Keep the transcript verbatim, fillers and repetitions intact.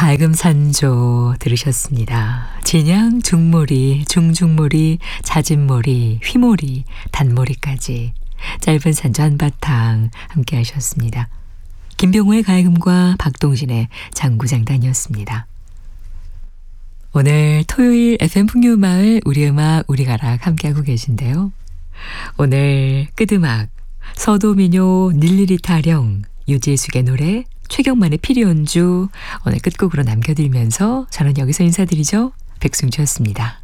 밝음 산조 들으셨습니다. 진양, 중모리, 중중모리, 자진모리, 휘모리, 단모리까지 짧은 산조 한바탕 함께 하셨습니다. 김병호의 가야금과 박동진의 장구장단이었습니다. 오늘 토요일 에프엠 풍류마을 우리음악 우리가락 함께하고 계신데요. 오늘 끝음악 서도민요 닐리리 타령 유재숙의 노래 최경만의 피리연주 오늘 끝곡으로 남겨드리면서 저는 여기서 인사드리죠. 백승주였습니다.